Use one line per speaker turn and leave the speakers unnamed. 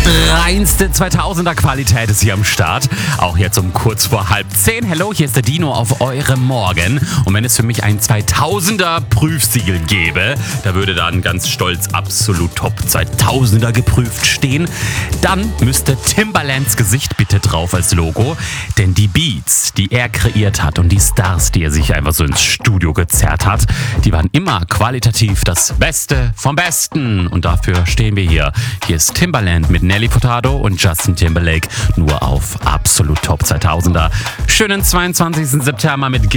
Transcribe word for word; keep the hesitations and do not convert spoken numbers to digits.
Reinste zweitausender Qualität ist hier am Start. Auch jetzt um kurz vor halb zehn. Hello, hier ist der Dino auf eurem Morgen. Und wenn es für mich ein zweitausender Prüfsiegel gäbe, da würde dann ganz stolz absolut top zweitausender geprüft stehen, dann müsste Timbalands Gesicht bitte drauf als Logo. Denn die Beats, die er kreiert hat und die Stars, die er sich einfach so ins Studio gezerrt hat, die waren immer qualitativ das Beste vom Besten. Und dafür stehen wir hier. Hier ist Timbaland mit Nelly Furtado und Justin Timberlake nur auf absolut top zweitausender. Schönen zweiundzwanzigsten September mit